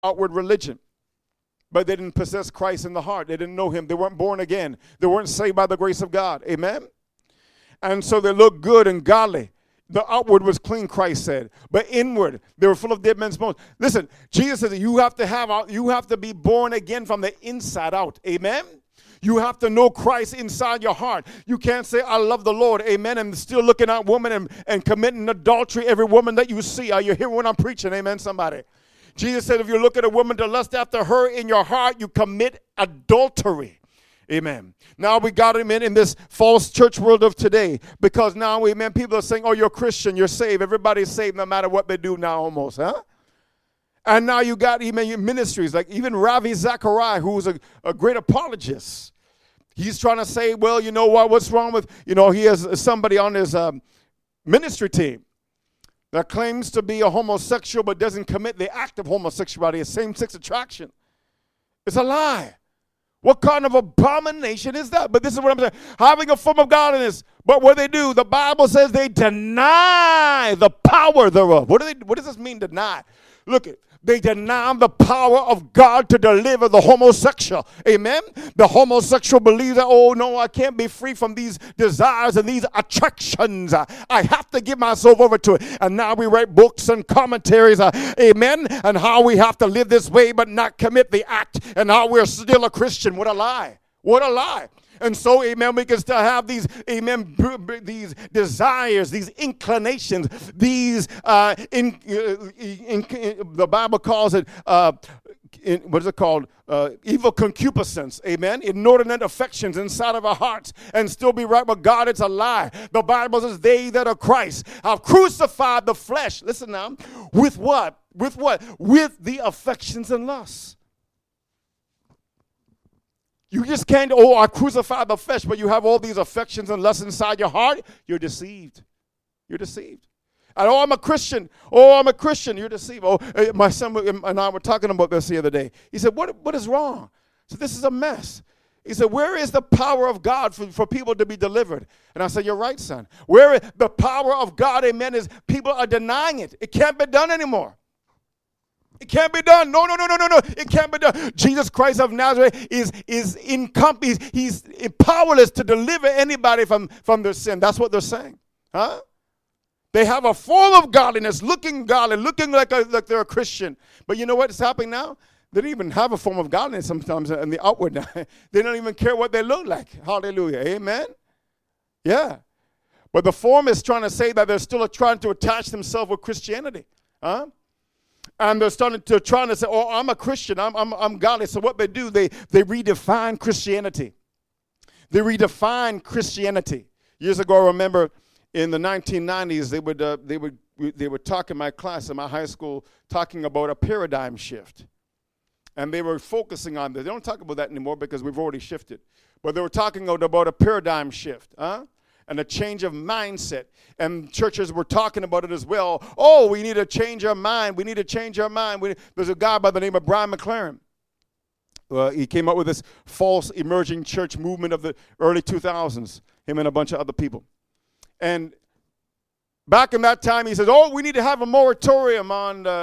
outward religion, but they didn't possess Christ in the heart. They didn't know him. They weren't born again. They weren't saved by the grace of God. Amen? And so they looked good and godly. The outward was clean, Christ said. But inward, they were full of dead men's bones. Listen, Jesus says you have to be born again from the inside out. Amen? You have to know Christ inside your heart. You can't say, I love the Lord, amen, and still looking at women and committing adultery every woman that you see. Are you hearing what I'm preaching? Amen, somebody. Jesus said if you look at a woman to lust after her in your heart, you commit adultery. Amen. Now we got him in this false church world of today because now, amen, people are saying, oh, you're Christian, you're saved. Everybody's saved no matter what they do now almost, huh? And now you got even ministries like even Ravi Zachariah, who's a great apologist. He's trying to say, well, you know what? What's wrong with, he has somebody on his ministry team that claims to be a homosexual but doesn't commit the act of homosexuality, a same-sex attraction. It's a lie. What kind of abomination is that? But this is what I'm saying. Having a form of godliness. But what they do, the Bible says they deny the power thereof. What does this mean, deny? Look, they deny the power of God to deliver the homosexual. Amen? The homosexual believes that, oh, no, I can't be free from these desires and these attractions. I have to give myself over to it. And now we write books and commentaries, amen, and how we have to live this way but not commit the act and how we're still a Christian. What a lie. What a lie. And so, amen, we can still have these, amen, these desires, these inclinations, these, the Bible calls it, what is it called? Evil concupiscence, amen, inordinate affections inside of our hearts and still be right with God. It's a lie. The Bible says they that are Christ have crucified the flesh. Listen now, with what? With what? With the affections and lusts. You just can't, I crucified the flesh, but you have all these affections and lusts inside your heart. You're deceived. You're deceived. And, I'm a Christian. I'm a Christian. You're deceived. My son and I were talking about this the other day. He said, what is wrong? So this is a mess. He said, where is the power of God for people to be delivered? And I said, you're right, son. Where is the power of God, amen, is people are denying it. It can't be done anymore. It can't be done. No. It can't be done. Jesus Christ of Nazareth is he's powerless to deliver anybody from their sin. That's what they're saying. Huh? They have a form of godliness, looking godly, looking like they're a Christian. But you know what's happening now? They don't even have a form of godliness sometimes in the outward. They don't even care what they look like. Hallelujah. Amen? Yeah. But the form is trying to say that they're still trying to attach themselves with Christianity. Huh? And they're trying to say, I'm a Christian, I'm godly. So what they do, they redefine Christianity. They redefine Christianity. Years ago, I remember in the 1990s, they would talk in my class in my high school talking about a paradigm shift. And they were focusing on this. They don't talk about that anymore because we've already shifted. But they were talking about a paradigm shift. And a change of mindset. And churches were talking about it as well. Oh, we need to change our mind. We need to change our mind. There's a guy by the name of Brian McLaren. He came up with this false emerging church movement of the early 2000s, him and a bunch of other people. And back in that time, he says, we need to have a moratorium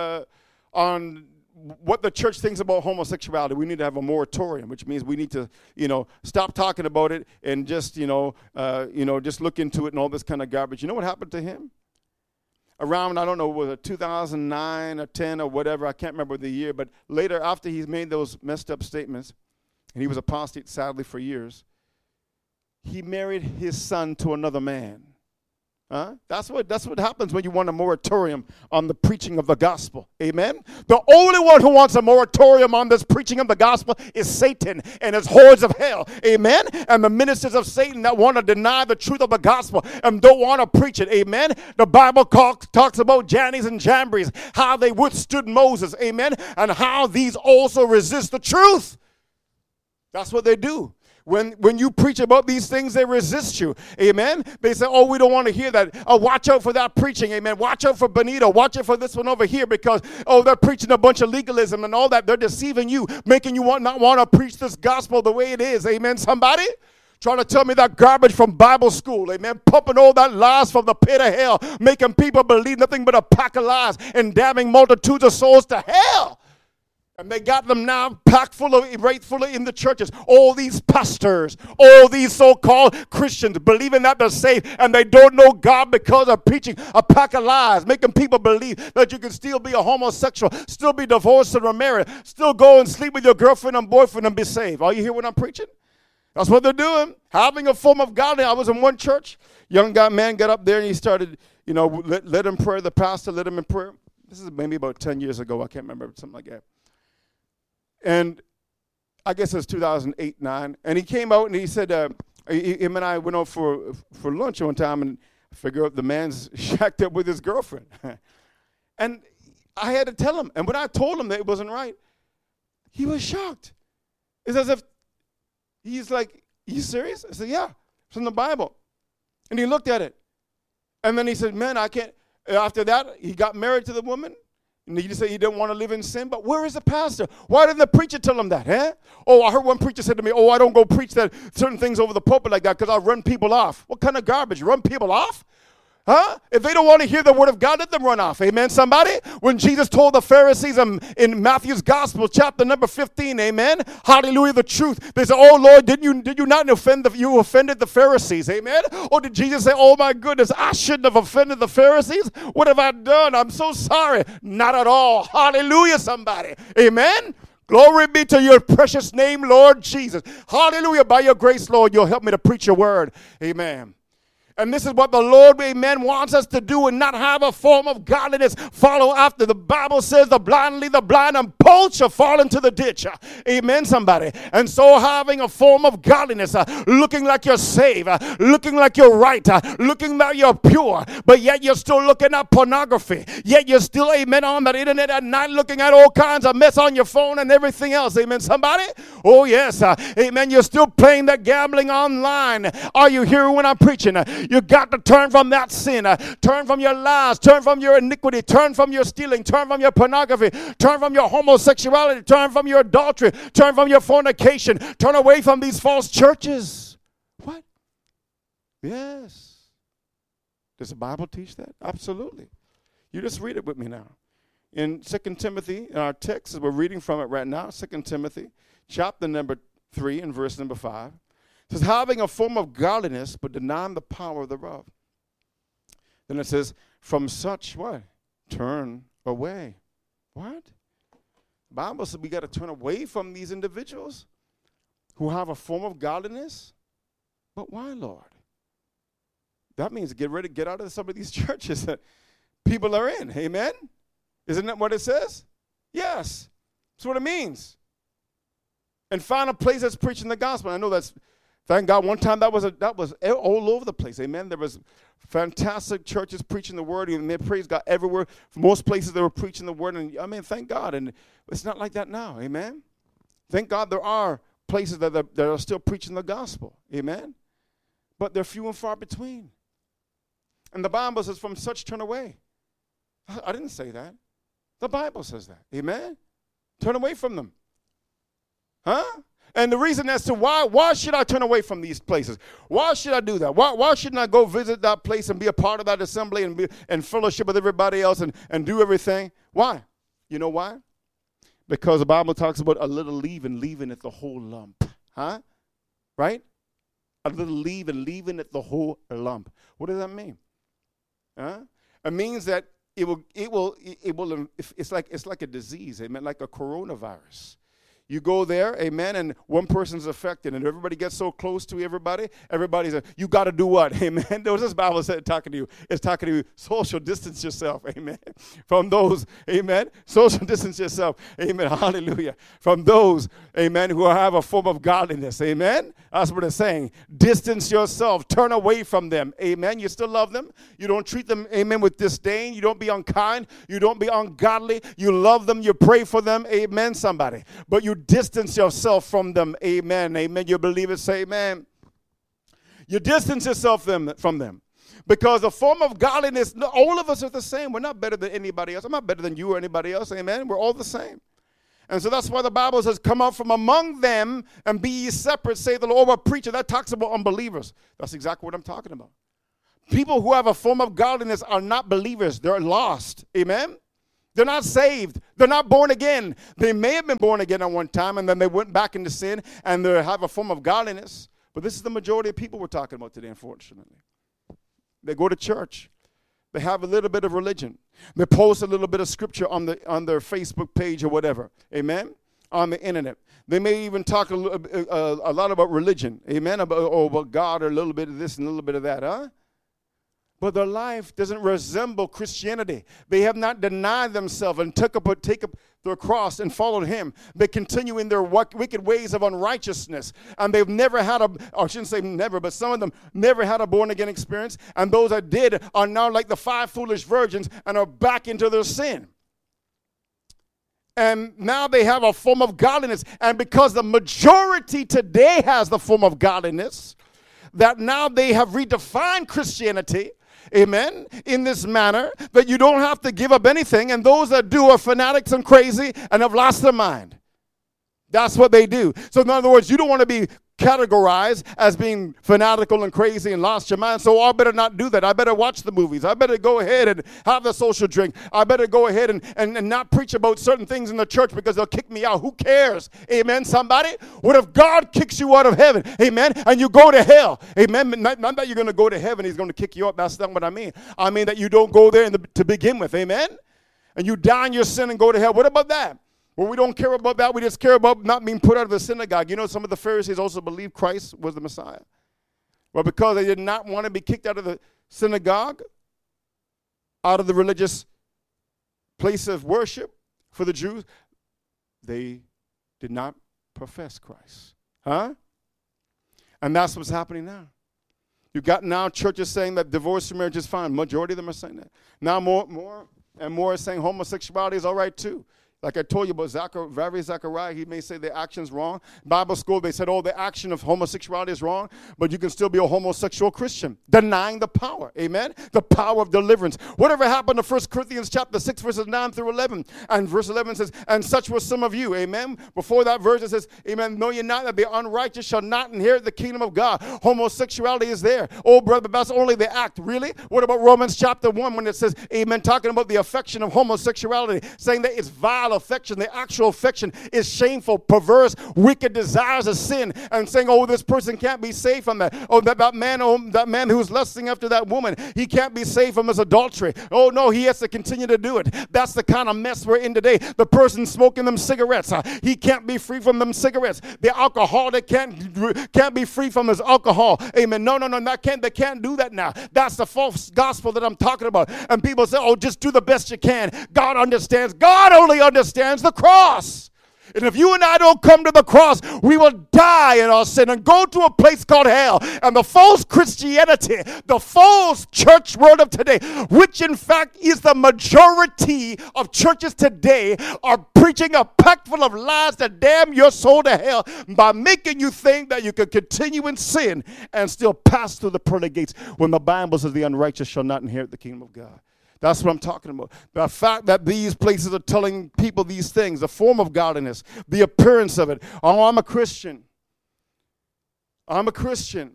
on what the church thinks about homosexuality. We need to have a moratorium, which means we need to, stop talking about it and just, just look into it and all this kind of garbage. You know what happened to him? Around, I don't know, was it 2009 or 10 or whatever, I can't remember the year, but later after he's made those messed up statements, and he was apostate sadly for years, he married his son to another man. That's what happens when you want a moratorium on the preaching of the gospel. Amen? The only one who wants a moratorium on this preaching of the gospel is Satan and his hordes of hell. Amen? And the ministers of Satan that want to deny the truth of the gospel and don't want to preach it. Amen? The Bible talks about Jannes and Jambres, how they withstood Moses. Amen? And how these also resist the truth. That's what they do. When you preach about these things, they resist you. Amen? They say, we don't want to hear that. Watch out for that preaching. Amen? Watch out for Benito. Watch out for this one over here because, they're preaching a bunch of legalism and all that. They're deceiving you, making you not want to preach this gospel the way it is. Amen, somebody? Trying to tell me that garbage from Bible school. Amen? Pumping all that lies from the pit of hell, making people believe nothing but a pack of lies and damning multitudes of souls to hell. And they got them now packed full of, right full of in the churches. All these pastors, all these so-called Christians believing that they're saved, and they don't know God because they're preaching a pack of lies, making people believe that you can still be a homosexual, still be divorced and remarried, still go and sleep with your girlfriend and boyfriend and be saved. Are you hear what I'm preaching? That's what they're doing. Having a form of godliness. I was in one church. Young man got up there and he started, led him pray. The pastor led him in prayer. This is maybe about 10 years ago. I can't remember, something like that. And I guess it was 2008, 9. And he came out and he said, him and I went out for lunch one time and figure out the man's shacked up with his girlfriend. And I had to tell him. And when I told him that it wasn't right, he was shocked. It's as if he's like, "Are you serious?" I said, "Yeah, it's in the Bible." And he looked at it. And then he said, "Man, I can't." After that, he got married to the woman. And he said he didn't want to live in sin. But where is the pastor? Why didn't the preacher tell him that? Eh? Oh, I heard one preacher said to me, "Oh, I don't go preach that certain things over the pulpit like that because I'll run people off." What kind of garbage? Run people off? Huh? If they don't want to hear the word of God, let them run off. Amen, somebody? When Jesus told the Pharisees in Matthew's Gospel, chapter number 15, amen? Hallelujah, the truth. They said, "Oh, Lord, did you not offend you offended the Pharisees?" Amen? Or did Jesus say, "Oh, my goodness, I shouldn't have offended the Pharisees? What have I done? I'm so sorry." Not at all. Hallelujah, somebody. Amen? Glory be to your precious name, Lord Jesus. Hallelujah. By your grace, Lord, you'll help me to preach your word. Amen. And this is what the Lord, amen, wants us to do and not have a form of godliness. Follow after. The Bible says the blind lead the blind and both shall fall into the ditch. Amen, somebody. And so having a form of godliness, looking like you're saved, looking like you're right, looking like you're pure, but yet you're still looking at pornography. Yet you're still, amen, on that internet at night looking at all kinds of mess on your phone and everything else. Amen, somebody. Oh, yes. Amen. You're still playing that gambling online. Are you hearing when I'm preaching? You got to turn from that sin. Turn from your lies. Turn from your iniquity. Turn from your stealing. Turn from your pornography. Turn from your homosexuality. Turn from your adultery. Turn from your fornication. Turn away from these false churches. What? Yes. Does the Bible teach that? Absolutely. You just read it with me now. In 2 Timothy, in our text, as we're reading from it right now, 2 Timothy, chapter number 3 and verse number 5. It says, having a form of godliness, but denying the power thereof. Then it says, from such, what? Turn away. What? The Bible says we got to turn away from these individuals who have a form of godliness. But why, Lord? That means get out of some of these churches that people are in. Amen? Isn't that what it says? Yes. That's what it means. And find a place that's preaching the gospel. I know that's, thank God, one time that was all over the place. Amen. There was fantastic churches preaching the word, and they praise God everywhere. Most places they were preaching the word, and I mean, thank God. And it's not like that now. Amen. Thank God there are places that are still preaching the gospel. Amen. But they're few and far between. And the Bible says, from such turn away. I didn't say that. The Bible says that. Amen. Turn away from them. Huh? And the reason as to why should I turn away from these places? Why should I do that? Why shouldn't I go visit that place and be a part of that assembly and fellowship with everybody else and do everything? Why? You know why? Because the Bible talks about a little leaven it the whole lump. Huh? Right? A little leaven it the whole lump. What does that mean? Huh? It means that it will. It's like a disease. Amen. Like a coronavirus. You go there, amen, and one person's affected, and everybody gets so close to everybody. Everybody's you got to do what? Amen. Those this Bible said talking to you. It's talking to you. Social distance yourself, amen. From those, amen. Social distance yourself, amen. Hallelujah. From those, amen, who have a form of godliness, amen. That's what it's saying. Distance yourself. Turn away from them, amen. You still love them. You don't treat them, amen, with disdain. You don't be unkind. You don't be ungodly. You love them. You pray for them, amen, somebody. But you distance yourself from them. Amen. Amen. You believe it? Say amen. You distance yourself from them. Because the form of godliness, all of us are the same. We're not better than anybody else. I'm not better than you or anybody else. Amen. We're all the same. And so that's why the Bible says, come out from among them and be ye separate, say the Lord. Or preacher, that talks about unbelievers. That's exactly what I'm talking about. People who have a form of godliness are not believers. They're lost. Amen. They're not saved. They're not born again. They may have been born again at one time, and then they went back into sin, and they have a form of godliness. But this is the majority of people we're talking about today, unfortunately. They go to church. They have a little bit of religion. They post a little bit of scripture on their Facebook page or whatever. Amen? On the internet. They may even talk a lot about religion. Amen? About God, or a little bit of this and a little bit of that. Huh? But their life doesn't resemble Christianity. They have not denied themselves and take up their cross and followed him. They continue in their wicked ways of unrighteousness. And they've never had I shouldn't say never, but some of them never had a born-again experience. And those that did are now like the 5 foolish virgins and are back into their sin. And now they have a form of godliness. And because the majority today has the form of godliness, that now they have redefined Christianity, amen, in this manner, that you don't have to give up anything, and those that do are fanatics and crazy and have lost their mind. That's what they do. So in other words, you don't want to be categorized as being fanatical and crazy and lost your mind, so I better not do that. I better watch the movies. I better go ahead and have the social drink. I better go ahead and not preach about certain things in the church because they'll kick me out. Who cares? Amen, somebody? What if God kicks you out of heaven? Amen? And you go to hell. Amen? Not that you're going to go to heaven, he's going to kick you out. That's not what I mean. I mean that you don't go there to begin with. Amen? And you die in your sin and go to hell. What about that? Well, we don't care about that. We just care about not being put out of the synagogue. You know, some of the Pharisees also believed Christ was the Messiah. But because they did not want to be kicked out of the synagogue, out of the religious place of worship for the Jews, they did not profess Christ. Huh? And that's what's happening now. You've got now churches saying that divorce and marriage is fine. Majority of them are saying that. Now more and more are saying homosexuality is all right too. Like I told you about Zachariah, he may say the action's wrong. Bible school, they said, the action of homosexuality is wrong, but you can still be a homosexual Christian, denying the power, amen? The power of deliverance. Whatever happened to 1 Corinthians chapter 6, verses 9 through 11? And verse 11 says, and such were some of you, amen? Before that verse it says, amen, know ye not that the unrighteous shall not inherit the kingdom of God. Homosexuality is there. Oh, brother, that's only the act. Really? What about Romans chapter 1 when it says, amen, talking about the affection of homosexuality, saying that it's vile affection. The actual affection is shameful, perverse, wicked desires of sin, and saying, this person can't be saved from that. That man who's lusting after that woman, he can't be saved from his adultery. Oh no, he has to continue to do it. That's the kind of mess we're in today. The person smoking them cigarettes, he can't be free from them cigarettes. The alcoholic can't be free from his alcohol. Amen. No, they can't do that now. That's the false gospel that I'm talking about. And people say, just do the best you can. God understands. God only understands the cross. And if you and I don't come to the cross, we will die in our sin and go to a place called hell. And the false Christianity, the false church world of today, which in fact is the majority of churches today, are preaching a pack full of lies that damn your soul to hell by making you think that you can continue in sin and still pass through the pearly gates when the Bible says the unrighteous shall not inherit the kingdom of God. That's what I'm talking about. The fact that these places are telling people these things, the form of godliness, the appearance of it. I'm a Christian. I'm a Christian.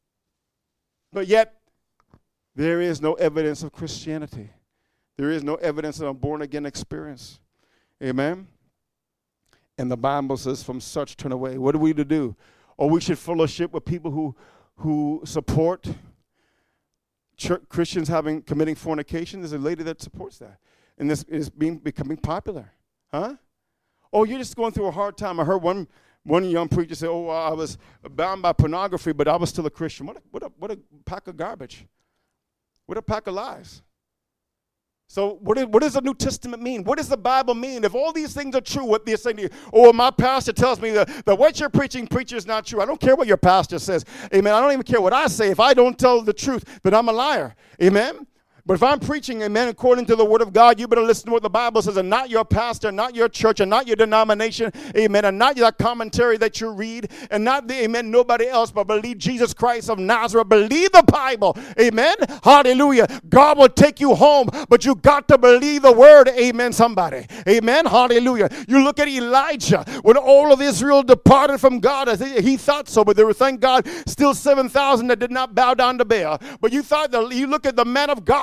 But yet, there is no evidence of Christianity. There is no evidence of a born-again experience. Amen? And the Bible says, from such turn away. What are we to do? We should fellowship with people who support Christians committing fornication. There's a lady that supports that. And this is becoming popular. Huh? You're just going through a hard time. I heard one young preacher say, I was bound by pornography, but I was still a Christian. What a pack of garbage. What a pack of lies. So what does the New Testament mean? What does the Bible mean? If all these things are true, what they're saying to you, my pastor tells me that what you're preaching is not true. I don't care what your pastor says. Amen. I don't even care what I say. If I don't tell the truth, then I'm a liar. Amen. But if I'm preaching, amen, according to the word of God, you better listen to what the Bible says, and not your pastor, not your church, and not your denomination, amen, and not your commentary that you read, and not nobody else, but believe Jesus Christ of Nazareth. Believe the Bible, amen, hallelujah. God will take you home, but you got to believe the word, amen, somebody, amen, hallelujah. You look at Elijah, when all of Israel departed from God, he thought so, but there were, thank God, still 7,000 that did not bow down to Baal. But you look at the man of God,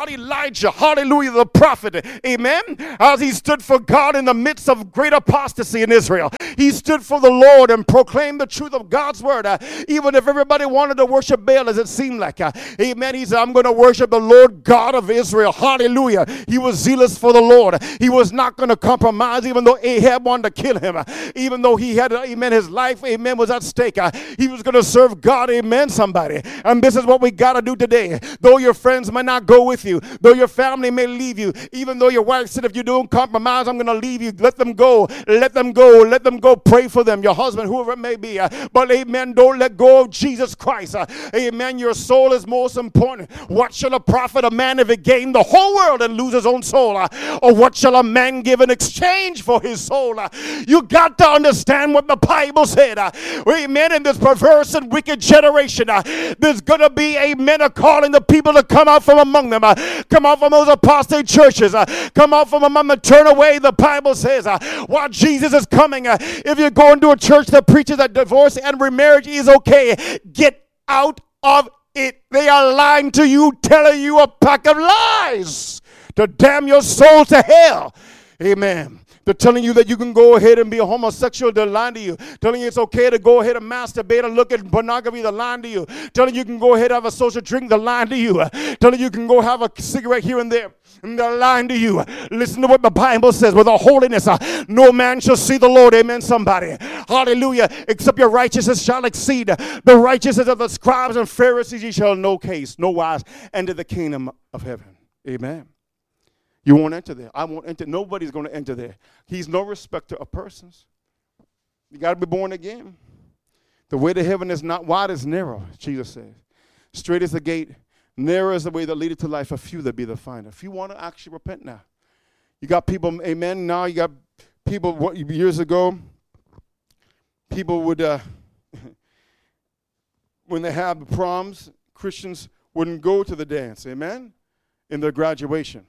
about Elijah, hallelujah, the prophet, amen, as he stood for God in the midst of great apostasy in Israel. He stood for the Lord and proclaimed the truth of God's word, even if everybody wanted to worship Baal, as it seemed like. Amen. He said, I'm going to worship the Lord God of Israel. Hallelujah. He was zealous for the Lord. He was not going to compromise, even though Ahab wanted to kill him. Even though he had, amen, his life, amen, was at stake. He was going to serve God, amen, somebody. And this is what we got to do today. Though your friends might not go with you, though your family may leave you, even though your wife said, if you don't compromise, I'm going to leave you. Let them go. Let them go. Let them go. Pray for them. Your husband, whoever it may be. But amen, don't let go of Jesus Christ. Amen. Your soul is most important. What shall a profit a man if he gain the whole world and lose his own soul? Or what shall a man give in exchange for his soul? You got to understand what the Bible said. Amen. In this perverse and wicked generation, there's going to be, amen, a calling the people to come out from among them. Come out from those apostate churches. Come out from among them. Turn away, the Bible says. While Jesus is coming, if you're going to a church that preaches that divorce and remarriage is okay, get out of it. They are lying to you, telling you a pack of lies to damn your soul to hell. Amen. They're telling you that you can go ahead and be a homosexual. They're lying to you. Telling you it's okay to go ahead and masturbate and look at pornography. They're lying to you. Telling you can go ahead and have a social drink. They're lying to you. Telling you can go have a cigarette here and there. And they're lying to you. Listen to what the Bible says. With all holiness, no man shall see the Lord. Amen, somebody. Hallelujah. Except your righteousness shall exceed the righteousness of the scribes and Pharisees. Ye shall no wise enter the kingdom of heaven. Amen. You won't enter there. I won't enter. Nobody's going to enter there. He's no respecter of persons. You got to be born again. The way to heaven is not wide, it's narrow, Jesus says. Straight is the gate. Narrow is the way that leadeth to life. A few that be the finder. If you want to actually repent now. You got people, amen, now you got people, years ago, people would, when they have the proms, Christians wouldn't go to the dance, amen, in their graduation.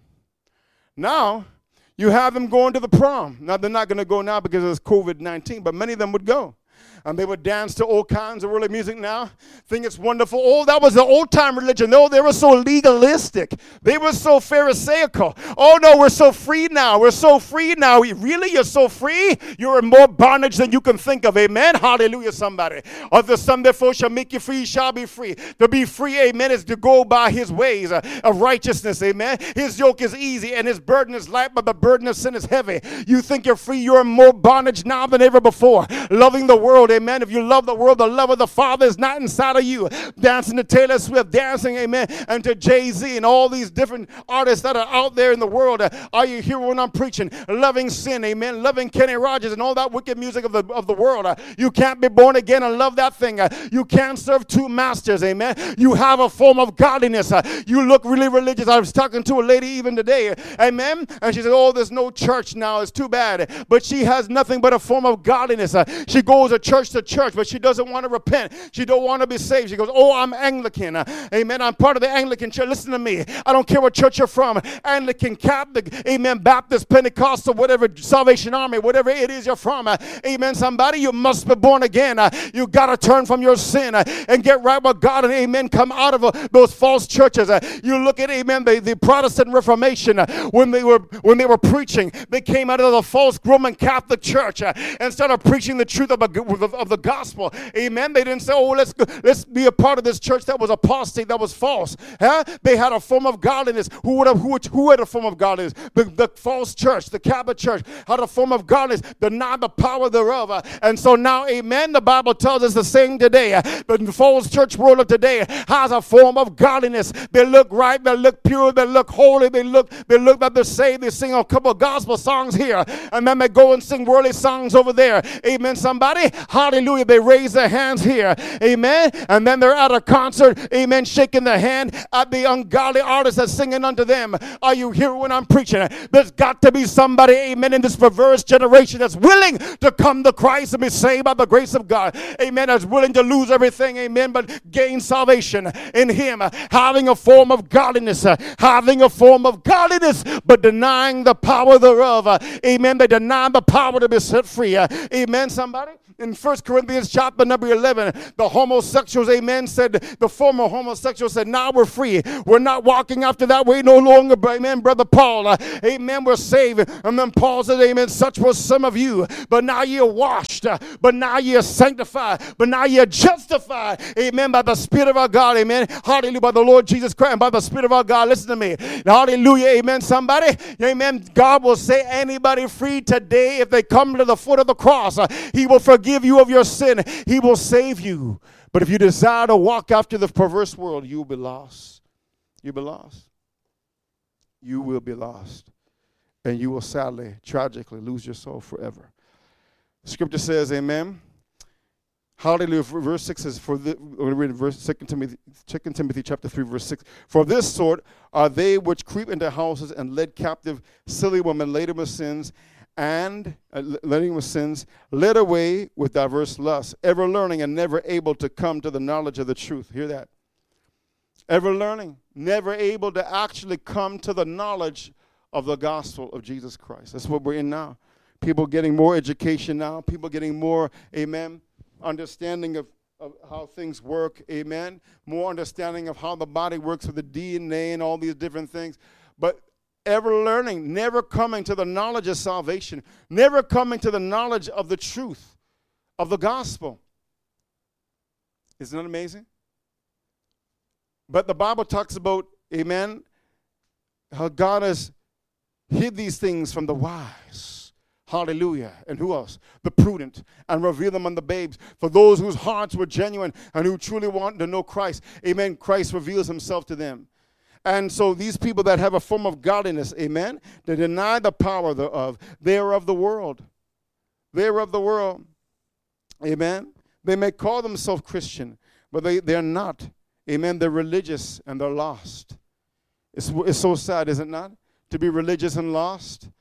Now, you have them going to the prom. Now, they're not going to go now because of COVID-19, but many of them would go. And they would dance to all kinds of worldly music now. Think it's wonderful. Oh, that was the old-time religion. No, they were so legalistic. They were so pharisaical. Oh, no, we're so free now. We're so free now. Really? You're so free? You're in more bondage than you can think of. Amen? Hallelujah, somebody. Of the Son therefore shall make you free, you shall be free. To be free, amen, is to go by his ways of righteousness. Amen? His yoke is easy and his burden is light, but the burden of sin is heavy. You think you're free. You're in more bondage now than ever before. Loving the world. Amen. If you love the world, the love of the Father is not inside of you. Dancing to Taylor Swift, dancing, amen, and to Jay-Z and all these different artists that are out there in the world. Are you here when I'm preaching? Loving sin, amen. Loving Kenny Rogers and all that wicked music of the world. You can't be born again and love that thing. You can't serve two masters, amen. You have a form of godliness. You look really religious. I was talking to a lady even today, amen, and she said, oh, there's no church now. It's too bad. But she has nothing but a form of godliness. She goes to church, but she doesn't want to repent. She don't want to be saved. She goes, oh, I'm Anglican. Amen. I'm part of the Anglican church. Listen to me. I don't care what church you're from. Anglican, Catholic, amen, Baptist, Pentecostal, whatever, Salvation Army, whatever it is you're from. Amen. Somebody, you must be born again. You got to turn from your sin and get right with God and amen. Come out of those false churches. You look at, amen, the Protestant Reformation when they were preaching. They came out of the false Roman Catholic Church and started preaching the truth of the gospel. Amen. They didn't say, oh, let's be a part of this church that was apostate, that was false. They had a form of godliness. Who had a form of godliness? The false church, the Catholic Church had a form of godliness, denied the power thereof. And so now, amen, the Bible tells us the same today. But the false church world of today has a form of godliness. They look right, they look pure, they look holy, they look that they're saved. They sing a couple of gospel songs here, and then they go and sing worldly songs over there. Amen, somebody. Hallelujah. They raise their hands here. Amen. And then they're at a concert. Amen. Shaking their hand at the ungodly artist that's singing unto them. Are you here when I'm preaching? There's got to be somebody, amen, in this perverse generation that's willing to come to Christ and be saved by the grace of God. Amen. That's willing to lose everything. Amen. But gain salvation in him. Having a form of godliness. But denying the power thereof. Amen. They deny the power to be set free. Amen. Somebody. In 1 Corinthians chapter number 11, the homosexuals, amen, said, the former homosexuals said, now we're free. We're not walking after that way no longer, amen, Brother Paul. Amen, we're saved. And then Paul said, amen, such was some of you. But now you're washed. But now you're sanctified. But now you're justified. Amen, by the Spirit of our God. Amen. Hallelujah, by the Lord Jesus Christ and by the Spirit of our God. Listen to me. Hallelujah, amen, somebody. Amen. God will set anybody free today if they come to the foot of the cross. He will forgive you of your sin. He will save you. But if you desire to walk after the perverse world, you will be lost. You'll be lost. You will be lost. And you will sadly, tragically lose your soul forever. Scripture says, amen. Hallelujah. Verse 6 says, we're going to read verse 2 Timothy chapter 3, verse 6. For this sort are they which creep into houses and led captive silly women laden with sins, and led away with diverse lusts, ever learning and never able to come to the knowledge of the truth. Hear that? Ever learning, never able to actually come to the knowledge of the gospel of Jesus Christ. That's what we're in now. People getting more education now. People getting more, amen, understanding of how things work, amen. More understanding of how the body works with the DNA and all these different things. But ever learning, never coming to the knowledge of salvation, never coming to the knowledge of the truth of the gospel. Isn't that amazing? But the Bible talks about, amen, how God has hid these things from the wise. Hallelujah. And who else? The prudent, and reveal them unto babes. For those whose hearts were genuine and who truly want to know Christ, amen, Christ reveals himself to them. And so these people that have a form of godliness, amen, they deny the power thereof. They are of the world. They are of the world. Amen. They may call themselves Christian, but they're not. Amen. They're religious and they're lost. It's so sad, is it not? To be religious and lost.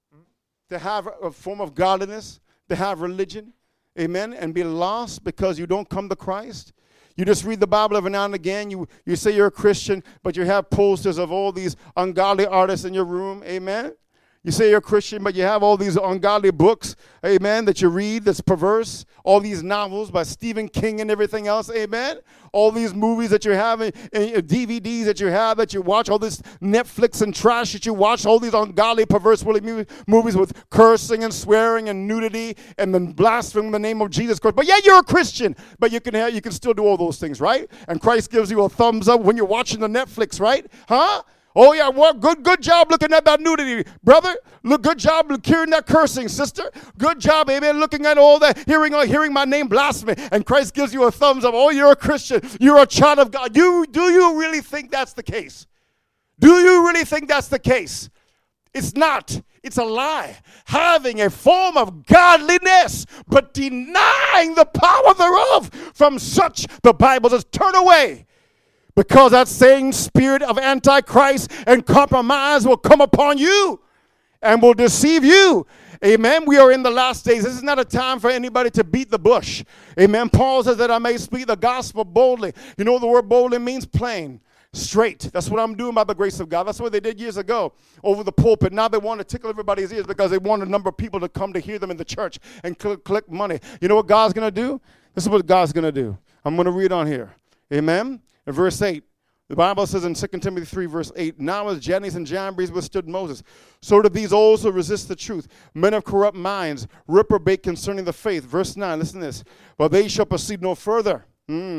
To have a form of godliness, to have religion, amen, and be lost because you don't come to Christ. You just read the Bible every now and again. You say you're a Christian, but you have posters of all these ungodly artists in your room. Amen. You say you're a Christian, but you have all these ungodly books, amen, that you read that's perverse. All these novels by Stephen King and everything else, amen. All these movies that you have, and DVDs that you have, that you watch, all this Netflix and trash that you watch, all these ungodly, perverse movies with cursing and swearing and nudity and then blaspheming the name of Jesus Christ. But yeah, you're a Christian, but you can still do all those things, right? And Christ gives you a thumbs up when you're watching the Netflix, right? Huh? Oh, yeah, well, good job looking at that nudity, brother. Look, good job hearing that cursing, sister. Good job, amen, looking at all that, hearing my name blasphemy. And Christ gives you a thumbs up. Oh, you're a Christian. You're a child of God. Do you really think that's the case? Do you really think that's the case? It's not. It's a lie. Having a form of godliness, but denying the power thereof. From such, the Bible says, turn away. Because that same spirit of antichrist and compromise will come upon you and will deceive you. Amen. We are in the last days. This is not a time for anybody to beat the bush. Amen. Paul says that I may speak the gospel boldly. You know what the word boldly means? Plain, straight. That's what I'm doing by the grace of God. That's what they did years ago over the pulpit. Now they want to tickle everybody's ears because they want a number of people to come to hear them in the church and collect money. You know what God's going to do? This is what God's going to do. I'm going to read on here. Amen. In verse 8, the Bible says in 2 Timothy 3, verse 8, now as Jannes and Jambres withstood Moses, so did these also resist the truth. Men of corrupt minds, reprobate concerning the faith. Verse 9, listen to this. But they shall proceed no further.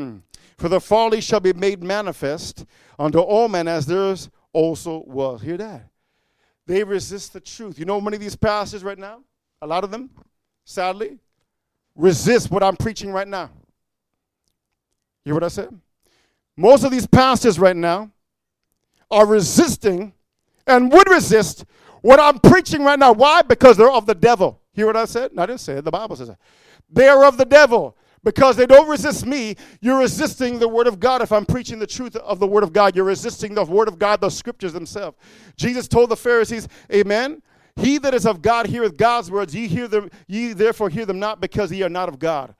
For the folly shall be made manifest unto all men as theirs also was. Hear that? They resist the truth. You know many of these pastors right now, a lot of them, sadly, resist what I'm preaching right now. You hear what I said? Most of these pastors right now are resisting and would resist what I'm preaching right now. Why? Because they're of the devil. Hear what I said? No, I didn't say it. The Bible says it. They are of the devil. Because they don't resist me, you're resisting the word of God. If I'm preaching the truth of the word of God, you're resisting the word of God, the scriptures themselves. Jesus told the Pharisees, amen, he that is of God heareth God's words. Ye therefore hear them not, because ye are not of God.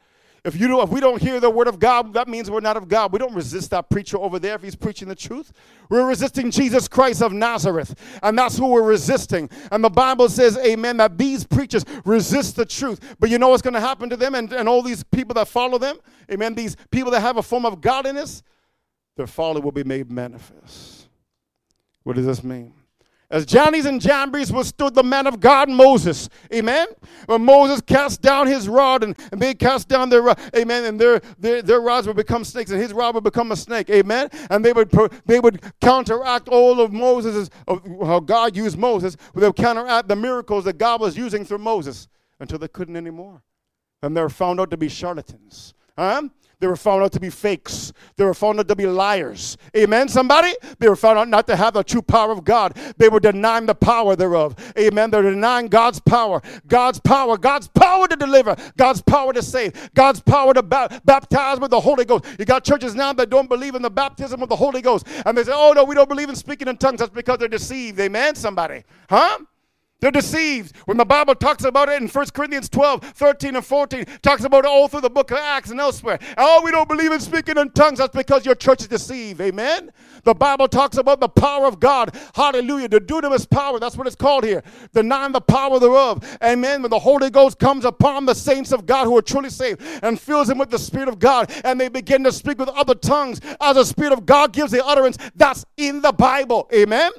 If we don't hear the word of God, that means we're not of God. We don't resist that preacher over there if he's preaching the truth. We're resisting Jesus Christ of Nazareth, and that's who we're resisting. And the Bible says, amen, that these preachers resist the truth. But you know what's going to happen to them and all these people that follow them? Amen, these people that have a form of godliness, their folly will be made manifest. What does this mean? As Jannes and Jambres withstood the man of God, Moses. Amen? When Moses cast down his rod and they cast down their rod, amen, and their rods would become snakes and his rod would become a snake. Amen? And they would counteract all of Moses, how God used Moses. They would counteract the miracles that God was using through Moses until they couldn't anymore. And they were found out to be charlatans. They were found out to be fakes. They were found out to be liars. Amen, somebody? They were found out not to have the true power of God. They were denying the power thereof. Amen. They're denying God's power. God's power to deliver. God's power to save. God's power to baptize with the Holy Ghost. You got churches now that don't believe in the baptism of the Holy Ghost. And they say, oh, no, we don't believe in speaking in tongues. That's because they're deceived. Amen, somebody? They're deceived. When the Bible talks about it in 1 Corinthians 12, 13, and 14, talks about it all through the book of Acts and elsewhere. Oh, we don't believe in speaking in tongues. That's because your church is deceived. Amen? The Bible talks about the power of God. Hallelujah. The dunamis power. That's what it's called here. Denying the power thereof. Amen? When the Holy Ghost comes upon the saints of God who are truly saved and fills them with the Spirit of God, and they begin to speak with other tongues as the Spirit of God gives the utterance. That's in the Bible. Amen?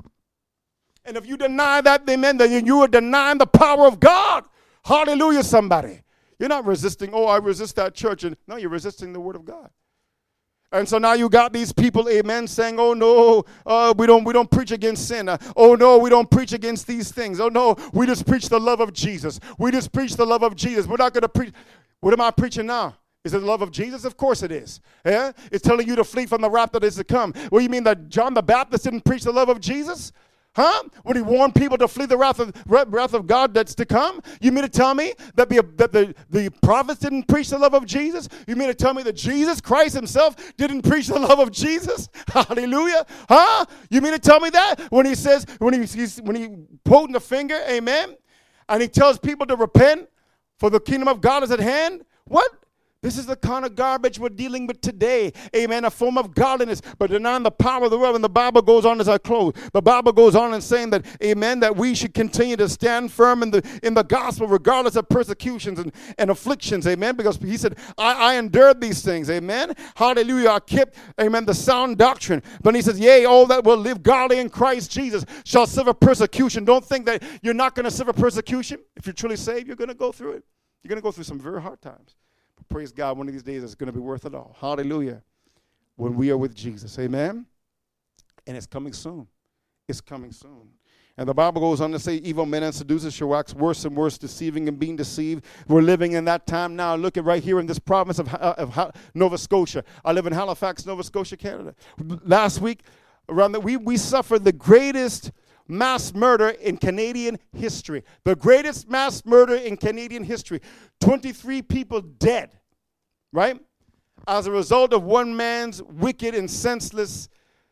And if you deny that, amen, then you are denying the power of God. Hallelujah, somebody. You're not resisting, oh, I resist that church. No, you're resisting the word of God. And so now you got these people, amen, saying, oh, no, we don't preach against sin. Oh, no, we don't preach against these things. Oh, no, we just preach the love of Jesus. We just preach the love of Jesus. We're not going to preach. What am I preaching now? Is it the love of Jesus? Of course it is. Yeah? It's telling you to flee from the wrath that is to come. Well, you mean that John the Baptist didn't preach the love of Jesus? When he warned people to flee the wrath of God that's to come? You mean to tell me that the prophets didn't preach the love of Jesus? You mean to tell me that Jesus Christ himself didn't preach the love of Jesus? Hallelujah. You mean to tell me that? When he says, when he pointing the finger, amen, and he tells people to repent for the kingdom of God is at hand? What? This is the kind of garbage we're dealing with today. Amen. A form of godliness, but denying the power thereof. And the Bible goes on as I close. The Bible goes on and saying that, amen, that we should continue to stand firm in the gospel regardless of persecutions and afflictions. Amen. Because he said, I endured these things. Amen. Hallelujah. I kept, amen, the sound doctrine. But he says, yea, all that will live godly in Christ Jesus shall suffer persecution. Don't think that you're not going to suffer persecution. If you're truly saved, you're going to go through it. You're going to go through some very hard times. Praise God, one of these days it's going to be worth it all. Hallelujah. When we are with Jesus. Amen. And it's coming soon. It's coming soon. And the Bible goes on to say, evil men and seducers shall wax worse and worse, deceiving and being deceived. We're living in that time now. Look at right here in this province of Nova Scotia. I live in Halifax, Nova Scotia, Canada. Last week, we suffered the greatest mass murder in Canadian history. The greatest mass murder in Canadian history. 23 people dead, right? As a result of one man's wicked and senseless,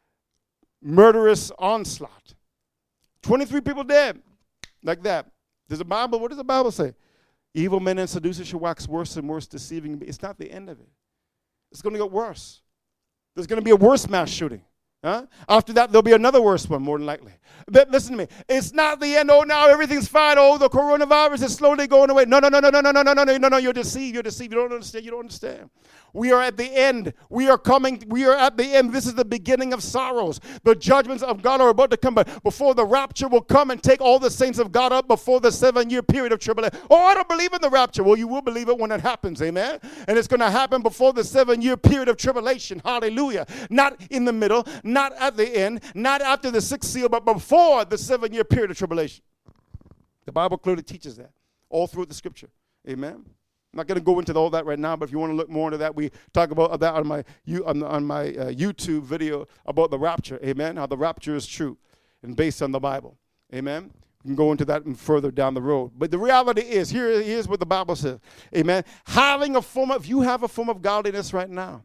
murderous onslaught. 23 people dead, like that. What does the Bible say? Evil men and seducers shall wax worse and worse, deceiving. It's not the end of it. It's going to get worse. There's going to be a worse mass shooting. After that, there'll be another worse one, more than likely. But listen to me. It's not the end. Oh, now everything's fine. Oh, the coronavirus is slowly going away. No. You're deceived. You're deceived. You don't understand. We are at the end. We are coming. We are at the end. This is the beginning of sorrows. The judgments of God are about to come. But before the rapture will come and take all the saints of God up before the 7-year period of tribulation. Oh, I don't believe in the rapture. Well, you will believe it when it happens. Amen. And it's going to happen before the 7-year period of tribulation. Hallelujah. Not in the middle. Not at the end, not after the 6th seal, but before the 7-year period of tribulation. The Bible clearly teaches that all through the scripture. Amen. I'm not going to go into all that right now, but if you want to look more into that, we talk about that on my YouTube video about the rapture. Amen. How the rapture is true and based on the Bible. Amen. You can go into that and further down the road. But the reality is, here's what the Bible says. Amen. If you have a form of godliness right now,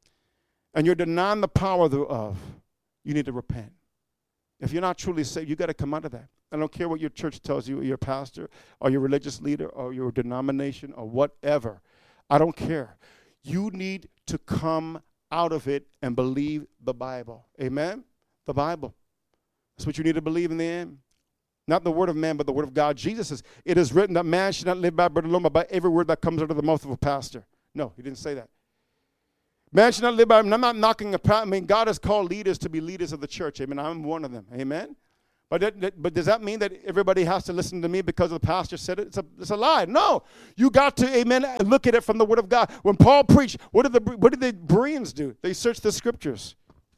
and you're denying the power thereof, you need to repent. If you're not truly saved, you got to come out of that. I don't care what your church tells you, or your pastor, or your religious leader, or your denomination, or whatever. I don't care. You need to come out of it and believe the Bible. Amen? The Bible. That's what you need to believe in the end. Not the word of man, but the word of God. Jesus says, it is written that man should not live by bread alone, but by every word that comes out of the mouth of a pastor. No, he didn't say that. Man should not live by, and I'm not knocking God has called leaders to be leaders of the church. Amen. I'm one of them. Amen. But does that mean that everybody has to listen to me because the pastor said it? It's a lie. No. You got to, amen, look at it from the word of God. When Paul preached, what did the Bereans do? They searched the scriptures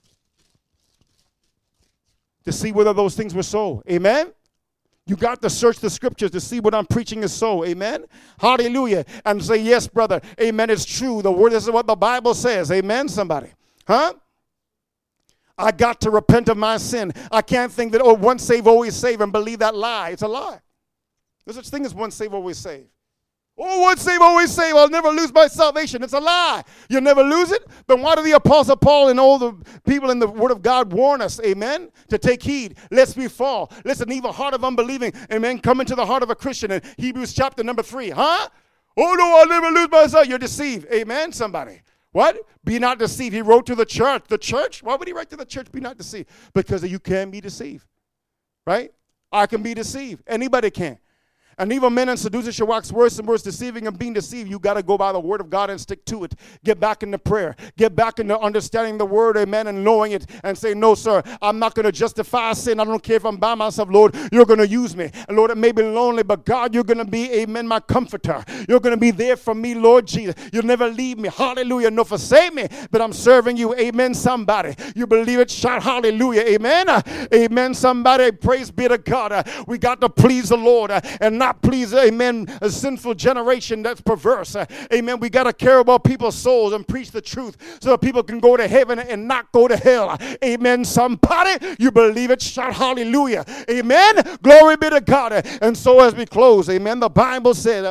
to see whether those things were so. Amen. You got to search the scriptures to see what I'm preaching is so. Amen. Hallelujah. And say, yes, brother. Amen. It's true. The word, this is what the Bible says. Amen, somebody. Huh? I got to repent of my sin. I can't think that, once saved, always saved, and believe that lie. It's a lie. There's such thing as once saved, always saved. Oh, once saved, always saved. I'll never lose my salvation. It's a lie. You'll never lose it. Then why do the Apostle Paul and all the people in the Word of God warn us, amen, to take heed lest we fall? Listen, even heart of unbelieving, amen, come into the heart of a Christian in Hebrews chapter number 3. Huh? Oh, no, I'll never lose my salvation. You're deceived. Amen, somebody. What? Be not deceived. He wrote to the church. The church? Why would he write to the church, be not deceived? Because you can be deceived. Right? I can be deceived. Anybody can. And evil men and seducers shall wax worse and worse, deceiving and being deceived. You got to go by the word of God and stick to it. Get back into prayer. Get back into understanding the word, amen, and knowing it and say, no, sir, I'm not going to justify sin. I don't care if I'm by myself, Lord. You're going to use me. And Lord, it may be lonely, but God, you're going to be, amen, my comforter. You're going to be there for me, Lord Jesus. You'll never leave me. Hallelujah. No forsake me, but I'm serving you. Amen, somebody. You believe it? Shout hallelujah. Amen. Amen, somebody. Praise be to God. We got to please the Lord and not please, amen, a sinful generation that's perverse. Amen. We got to care about people's souls and preach the truth so that people can go to heaven and not go to hell. Amen. Somebody, you believe it? Shout hallelujah. Amen. Glory be to God. And so as we close, amen, the Bible says,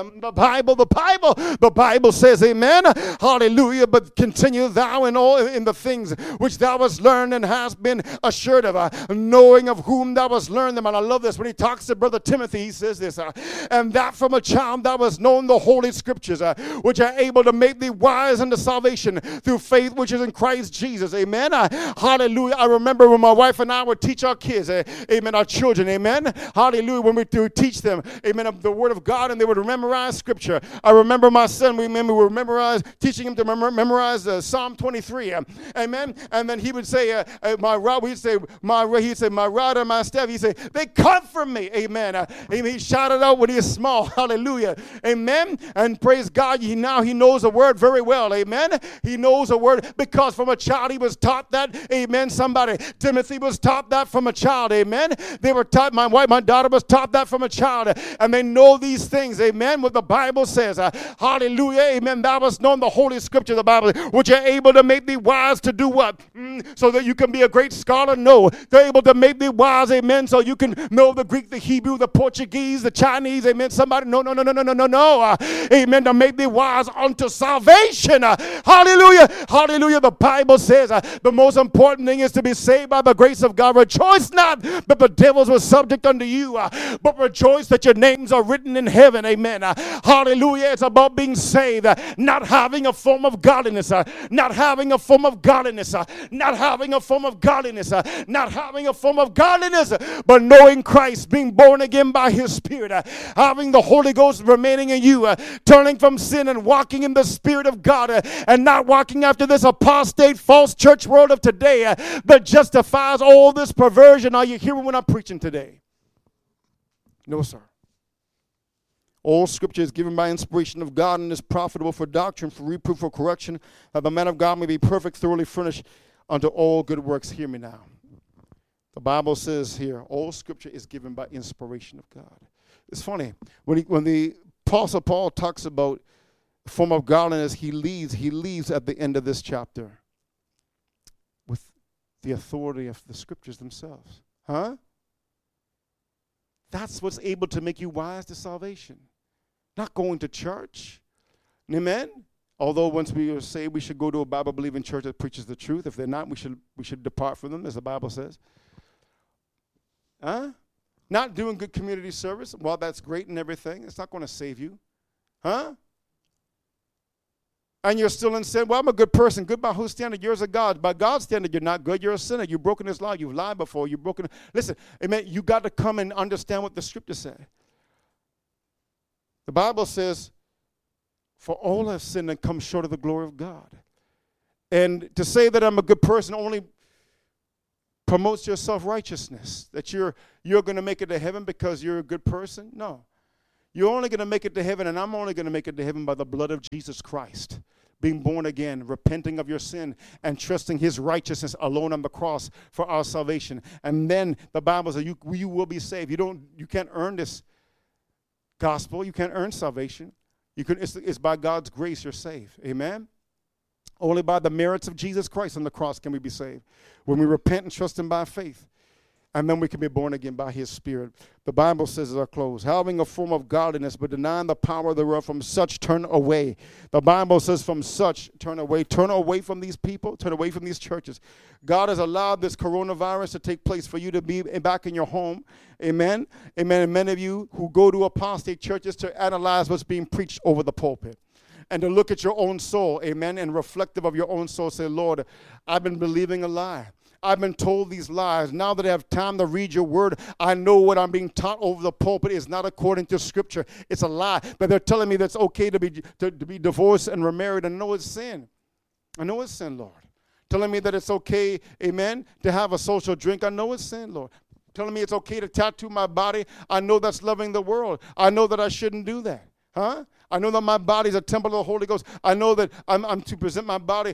the Bible says, amen, hallelujah, but continue thou in the things which thou hast learned and hast been assured of, knowing of whom thou hast learned them. And I love this. When he talks to Brother Timothy, he says this, and that from a child thou hast known the holy scriptures, which are able to make thee wise unto salvation through faith which is in Christ Jesus. Amen. Hallelujah. I remember when my wife and I would teach our kids, amen, our children, amen. Hallelujah. When we would teach them, amen, of the word of God, and they would memorize scripture. I remember my son, we would memorize, teaching him to memorize Psalm 23. Amen. And then he would say, my rod, he'd say, my rod and my staff, he'd say, they comfort me. Amen. Amen. He shouted out when he is small. Hallelujah. Amen. And praise God, he knows the word very well. Amen. He knows the word because from a child he was taught that. Amen. Somebody. Timothy was taught that from a child. Amen. They were taught, my daughter was taught that from a child. And they know these things. Amen. What the Bible says. Hallelujah. Amen. Thou hast known the Holy Scripture, the Bible, which are able to make thee wise to do what? So that you can be a great scholar? No. They're able to make thee wise. Amen. So you can know the Greek, the Hebrew, the Portuguese, the Chinese. Amen. Somebody, no. Amen. To make thee wise unto salvation. Hallelujah. Hallelujah. The Bible says the most important thing is to be saved by the grace of God. Rejoice not that the devils were subject unto you, but rejoice that your names are written in heaven. Amen. Hallelujah. It's about being saved, not having a form of godliness, not having a form of godliness, not having a form of godliness, not having a form of godliness, but knowing Christ, being born again by his Spirit, having the Holy Ghost remaining in you, turning from sin and walking in the Spirit of God, and not walking after this apostate false church world of today that justifies all this perversion. Are you hearing what I'm preaching today? No, sir. All scripture is given by inspiration of God and is profitable for doctrine, for reproof, for correction, that the man of God may be perfect, thoroughly furnished unto all good works. Hear me now. The Bible says here, all scripture is given by inspiration of God. It's funny, when the Apostle Paul talks about the form of godliness, he leaves at the end of this chapter with the authority of the scriptures themselves. Huh? That's what's able to make you wise to salvation. Not going to church. Amen? Although once we are saved, we should go to a Bible-believing church that preaches the truth. If they're not, we should depart from them, as the Bible says. Huh? Not doing good community service. Well, that's great and everything. It's not going to save you. Huh? And you're still in sin. Well, I'm a good person. Good by whose standard? Yours or God. By God's standard, you're not good. You're a sinner. You've broken his law. You've lied before. You've broken. Listen, amen. You got to come and understand what the scripture said. The Bible says, for all have sinned and come short of the glory of God. And to say that I'm a good person only promotes your self-righteousness, that you're going to make it to heaven because you're a good person. No. You're only going to make it to heaven, and I'm only going to make it to heaven by the blood of Jesus Christ. Being born again, repenting of your sin, and trusting his righteousness alone on the cross for our salvation. And then the Bible says you will be saved. You can't earn this gospel. You can't earn salvation. It's by God's grace you're saved. Amen? Only by the merits of Jesus Christ on the cross can we be saved. When we repent and trust him by faith. And then we can be born again by his Spirit. The Bible says, as I close, having a form of godliness, but denying the power thereof, from such turn away. The Bible says, from such turn away. Turn away from these people. Turn away from these churches. God has allowed this coronavirus to take place for you to be back in your home. Amen. Amen. And many of you who go to apostate churches to analyze what's being preached over the pulpit. And to look at your own soul, amen, and reflective of your own soul, say, Lord, I've been believing a lie. I've been told these lies. Now that I have time to read your word, I know what I'm being taught over the pulpit is not according to Scripture. It's a lie. But they're telling me that it's okay to be divorced and remarried. And I know it's sin. I know it's sin, Lord. Telling me that it's okay, amen, to have a social drink. I know it's sin, Lord. Telling me it's okay to tattoo my body. I know that's loving the world. I know that I shouldn't do that. Huh? I know that my body is a temple of the Holy Ghost. I know that I'm to present my body,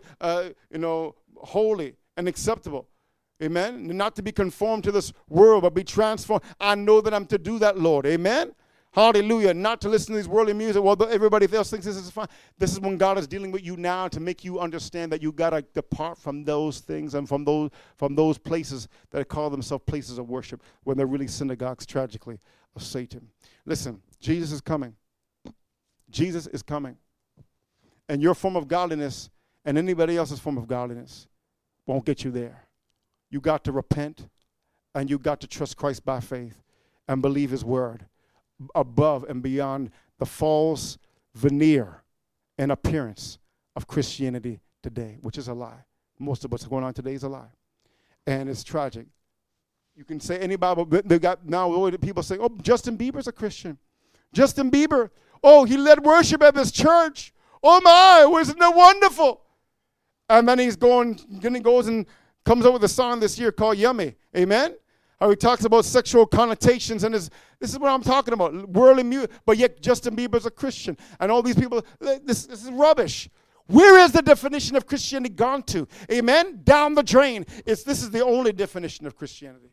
holy and acceptable. Amen. Not to be conformed to this world, but be transformed. I know that I'm to do that, Lord. Amen. Hallelujah. Not to listen to these worldly music. Well, everybody else thinks this is fine. This is when God is dealing with you now to make you understand that you got to depart from those things and from those places that call themselves places of worship when they're really synagogues, tragically, of Satan. Listen, Jesus is coming. Jesus is coming. And your form of godliness and anybody else's form of godliness won't get you there. You got to repent, and you got to trust Christ by faith and believe his word above and beyond the false veneer and appearance of Christianity today, which is a lie. Most of what's going on today is a lie. And it's tragic. You can say any Bible, they got now people say, oh, Justin Bieber's a Christian. Justin Bieber, oh, he led worship at this church. Oh my, wasn't that wonderful? And then he goes and comes up with a song this year called Yummy. Amen? How he talks about sexual connotations. And this is what I'm talking about. Worldly music. But yet Justin Bieber's a Christian. And all these people, this is rubbish. Where is the definition of Christianity gone to? Amen? Down the drain. This is the only definition of Christianity.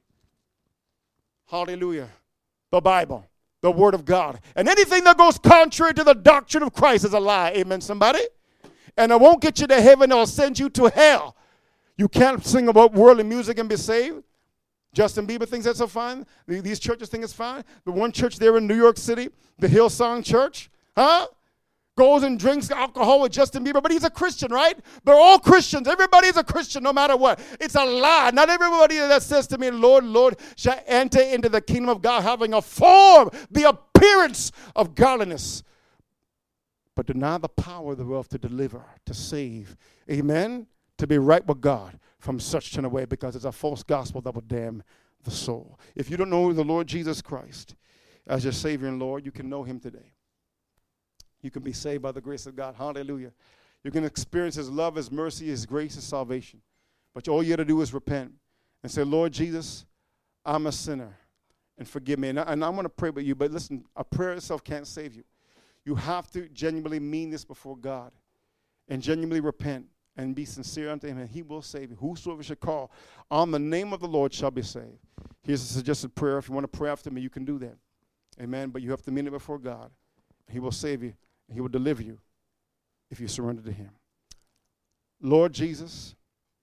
Hallelujah. The Bible. The Word of God. And anything that goes contrary to the doctrine of Christ is a lie. Amen, somebody? And it won't get you to heaven. It'll send you to hell. You can't sing about worldly music and be saved. Justin Bieber thinks that's so fine. These churches think it's fine. The one church there in New York City, the Hillsong Church, goes and drinks alcohol with Justin Bieber, but he's a Christian, right? They're all Christians. Everybody's a Christian no matter what. It's a lie. Not everybody that says to me, Lord, Lord, shall enter into the kingdom of God having a form, the appearance of godliness, but deny the power thereof to deliver, to save. Amen? To be right with God, from such turn away, because it's a false gospel that will damn the soul. If you don't know the Lord Jesus Christ as your Savior and Lord, you can know him today. You can be saved by the grace of God. Hallelujah. You can experience his love, his mercy, his grace, his salvation. But all you got to do is repent and say, Lord Jesus, I'm a sinner, and forgive me. And I'm going to pray with you, but listen, a prayer itself can't save you. You have to genuinely mean this before God and genuinely repent and be sincere unto him, and he will save you. Whosoever should call on the name of the Lord shall be saved. Here's a suggested prayer. If you want to pray after me, you can do that. Amen. But you have to mean it before God. He will save you. He will deliver you if you surrender to him. Lord Jesus,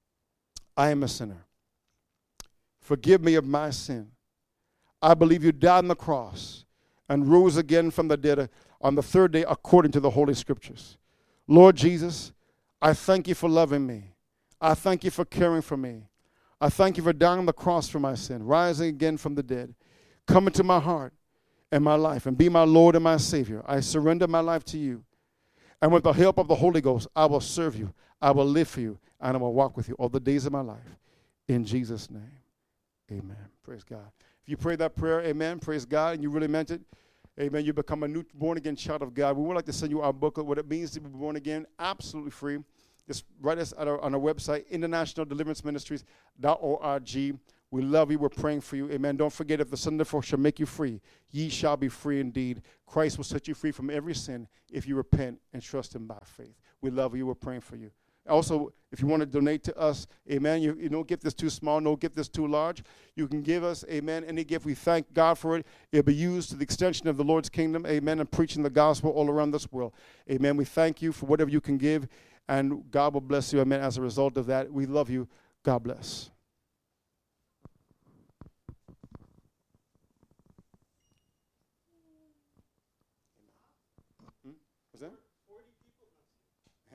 I am a sinner. Forgive me of my sin. I believe you died on the cross and rose again from the dead on the third day according to the Holy Scriptures. Lord Jesus, I thank you for loving me. I thank you for caring for me. I thank you for dying on the cross for my sin, rising again from the dead. Come into my heart and my life and be my Lord and my Savior. I surrender my life to you. And with the help of the Holy Ghost, I will serve you. I will live for you. And I will walk with you all the days of my life. In Jesus' name, amen. Praise God. If you prayed that prayer, amen, praise God, and you really meant it, amen, you become a new born-again child of God. We would like to send you our booklet, what it means to be born again, absolutely free. Just write us on our website, internationaldeliveranceministries.org. We love you. We're praying for you. Amen. Don't forget, if the Son therefore shall make you free, ye shall be free indeed. Christ will set you free from every sin if you repent and trust him by faith. We love you. We're praying for you. Also, if you want to donate to us, amen, you don't get this too small, don't get this too large. You can give us, amen, any gift. We thank God for it. It'll be used to the extension of the Lord's kingdom, amen, and preaching the gospel all around this world. Amen. We thank you for whatever you can give, and God will bless you, amen, as a result of that. We love you. God bless. Was that?